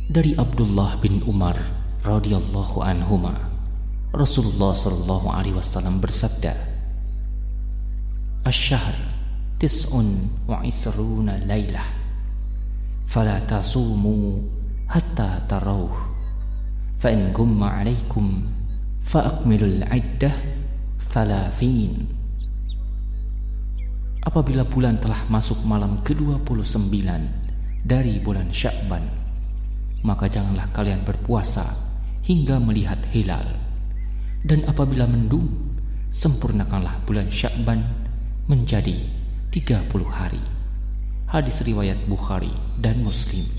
Dari Abdullah bin Umar radhiyallahu anhuma, Rasulullah sallallahu alaihi wasallam bersabda, "Asy-syahr tis'un wa isruna lailah, fala tasumu hatta tarawh, fa in gumma 'alaikum fa akmilul 'iddah thalathin." Apabila bulan telah masuk malam ke-29 dari bulan Sya'ban, maka janganlah kalian berpuasa hingga melihat hilal. Dan apabila mendung, sempurnakanlah bulan Sya'ban menjadi 30 hari. Hadis riwayat Bukhari dan Muslim.